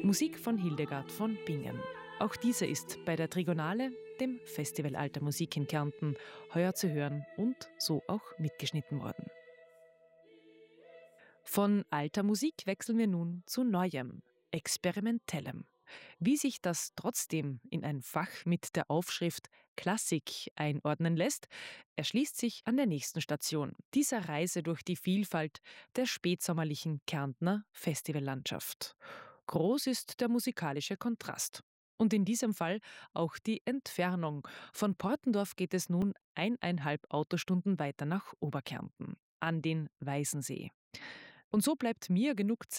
Musik von Hildegard von Bingen. Auch diese ist bei der Trigonale, dem Festival Alter Musik in Kärnten, heuer zu hören und so auch mitgeschnitten worden. Von alter Musik wechseln wir nun zu Neuem, Experimentellem. Wie sich das trotzdem in ein Fach mit der Aufschrift Klassik einordnen lässt, erschließt sich an der nächsten Station, dieser Reise durch die Vielfalt der spätsommerlichen Kärntner Festivallandschaft. Groß ist der musikalische Kontrast. Und in diesem Fall auch die Entfernung. Von Portendorf geht es nun 1,5 Autostunden weiter nach Oberkärnten, an den Weißensee. Und so bleibt mir genug Zeit,